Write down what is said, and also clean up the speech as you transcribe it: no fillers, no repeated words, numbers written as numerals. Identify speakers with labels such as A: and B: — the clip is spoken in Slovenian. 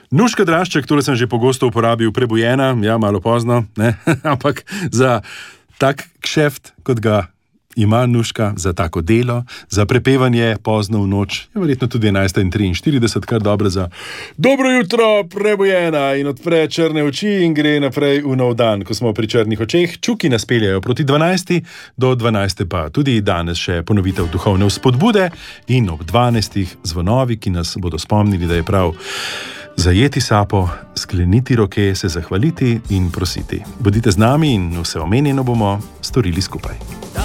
A: Nuška Drašček, torej sem že pogosto uporabil, prebujena, ja, malo pozno, ne? Ampak za tak kšeft, kot ga ima Nuška, za tako delo, za prepevanje pozno v noč, je verjetno tudi 11:43, kar dobro za dobro jutro, prebujena, in odpre črne oči in gre naprej v nov dan, ko smo pri črnih očeh. Čuki nas peljajo proti 12. do 12. pa tudi danes še ponovitev duhovne vzpodbude in ob 12. zvonovi, ki nas bodo spomnili, da je prav zajeti sapo, skleniti roke, se zahvaliti in prositi. Bodite z nami in vse omenjeno bomo storili skupaj.